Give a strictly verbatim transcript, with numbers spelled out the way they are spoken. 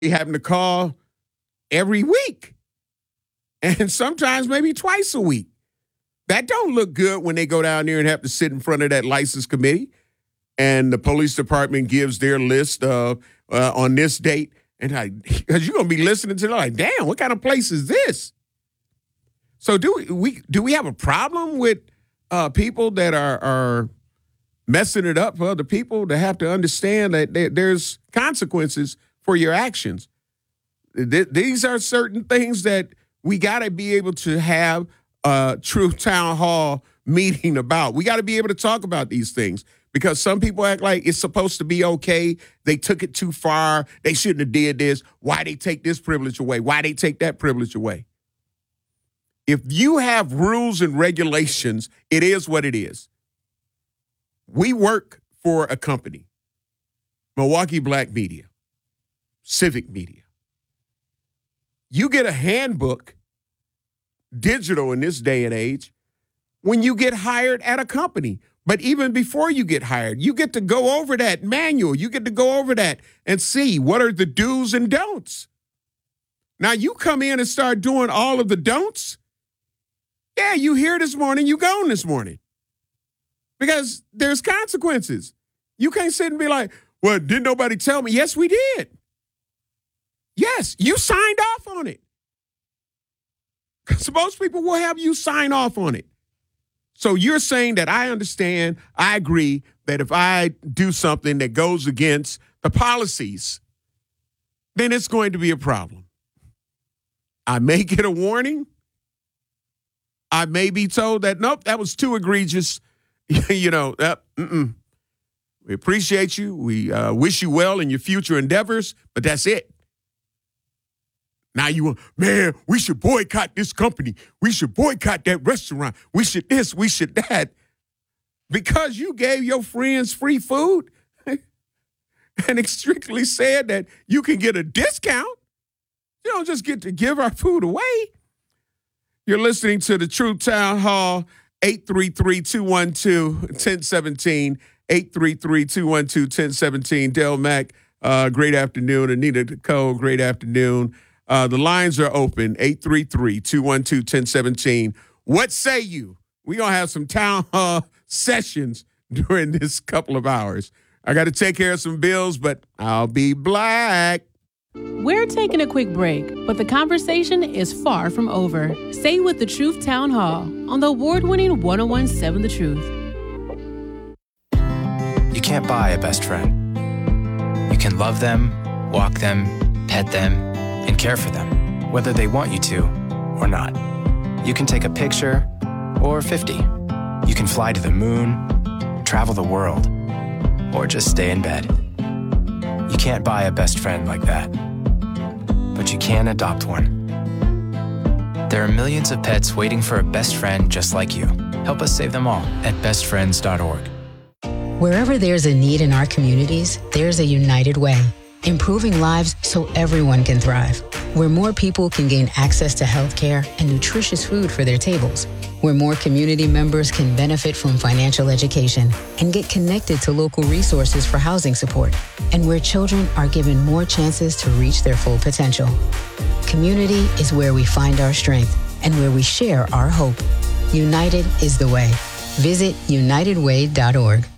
having to call every week and sometimes maybe twice a week. That don't look good when they go down there and have to sit in front of that license committee and the police department gives their list of uh, on this date. And I, because you're going to be listening to it like, damn, what kind of place is this? So do we, we do we have a problem with uh, people that are, are messing it up for other people to have to understand that there, there's consequences for your actions? Th- these are certain things that we got to be able to have a true town hall meeting about. We got to be able to talk about these things because some people act like it's supposed to be okay. They took it too far. They shouldn't have did this. Why they take this privilege away? Why they take that privilege away? If you have rules and regulations, it is what it is. We work for a company, Milwaukee Black Media, Civic Media. You get a handbook, digital in this day and age, when you get hired at a company. But even before you get hired, you get to go over that manual. You get to go over that and see what are the do's and don'ts. Now, you come in and start doing all of the don'ts. Yeah, you here this morning, you gone this morning. Because there's consequences. You can't sit and be like, well, didn't nobody tell me? Yes, we did. Yes, you signed off on it. Because most people will have you sign off on it. So you're saying that I understand, I agree that if I do something that goes against the policies, then it's going to be a problem. I may get a warning. I may be told that, nope, that was too egregious. you know, uh, mm-mm. We appreciate you. We uh, wish you well in your future endeavors, but that's it. Now you want, man, we should boycott this company. We should boycott that restaurant. We should this, we should that. Because you gave your friends free food and strictly said that you can get a discount. You don't just get to give our food away. You're listening to the True Town Hall, eight three three, two one two, one zero one seven, eight three three, two one two, one zero one seven. Del Mack, uh, great afternoon. Anita Cole, great afternoon. Uh, the lines are open, eight three three, two one two, one zero one seven. What say you? We're going to have some town hall sessions during this couple of hours. I got to take care of some bills, but I'll be black. We're taking a quick break, but the conversation is far from over. Stay with the Truth Town Hall on the award-winning one oh one point seven The Truth. You can't buy a best friend. You can love them, walk them, pet them, and care for them, whether they want you to or not. You can take a picture or fifty. You can fly to the moon, travel the world, or just stay in bed. You can't buy a best friend like that, but you can adopt one. There are millions of pets waiting for a best friend just like you. Help us save them all at best friends dot org. Wherever there's a need in our communities, there's a United Way. Improving lives so everyone can thrive. Where more people can gain access to healthcare and nutritious food for their tables. Where more community members can benefit from financial education and get connected to local resources for housing support. And where children are given more chances to reach their full potential. Community is where we find our strength and where we share our hope. United is the way. Visit united way dot org.